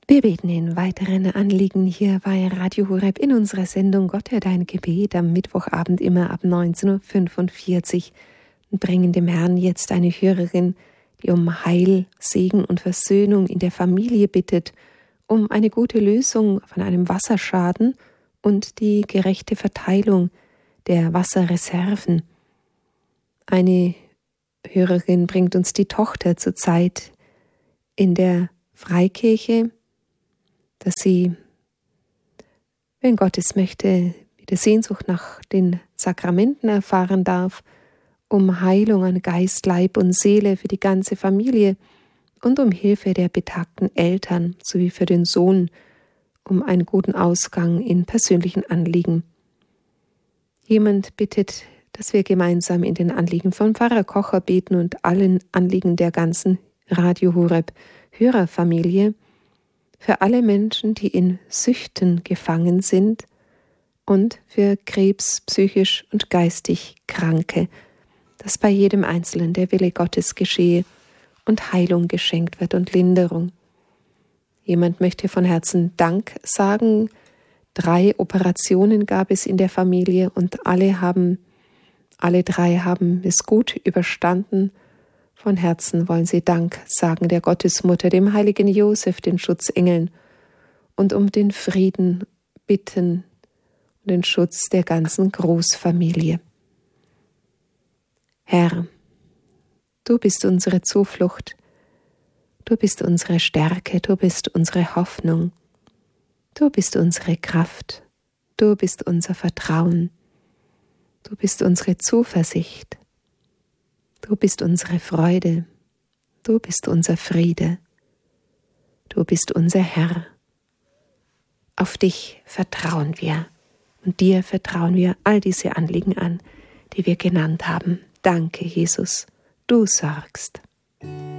Wir beten in weiteren Anliegen hier bei Radio Horeb in unserer Sendung Gott hört dein Gebet am Mittwochabend immer ab 19:45 Uhr und bringen dem Herrn jetzt eine Hörerin, die um Heil, Segen und Versöhnung in der Familie bittet, um eine gute Lösung von einem Wasserschaden und die gerechte Verteilung der Wasserreserven. Eine Hörerin bringt uns die Tochter zurzeit in der Freikirche, dass sie, wenn Gott es möchte, wieder Sehnsucht nach den Sakramenten erfahren darf, um Heilung an Geist, Leib und Seele für die ganze Familie und um Hilfe der betagten Eltern sowie für den Sohn, um einen guten Ausgang in persönlichen Anliegen. Jemand bittet, dass wir gemeinsam in den Anliegen von Pfarrer Kocher beten und allen Anliegen der ganzen Radio Horeb Hörerfamilie, für alle Menschen, die in Süchten gefangen sind und für Krebs, psychisch und geistig Kranke, dass bei jedem Einzelnen der Wille Gottes geschehe und Heilung geschenkt wird und Linderung. Jemand möchte von Herzen Dank sagen. 3 Operationen gab es in der Familie und alle 3 haben es gut überstanden. Von Herzen wollen sie Dank sagen der Gottesmutter, dem heiligen Josef, den Schutzengeln und um den Frieden bitten und den Schutz der ganzen Großfamilie. Herr, du bist unsere Zuflucht, du bist unsere Stärke, du bist unsere Hoffnung, du bist unsere Kraft, du bist unser Vertrauen, du bist unsere Zuversicht. Du bist unsere Freude, du bist unser Friede, du bist unser Herr. Auf dich vertrauen wir und dir vertrauen wir all diese Anliegen an, die wir genannt haben. Danke, Jesus, du sorgst.